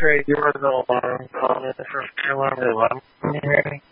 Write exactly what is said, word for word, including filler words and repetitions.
Great, you are the alarm caller for alarm eleven. Can you hear me?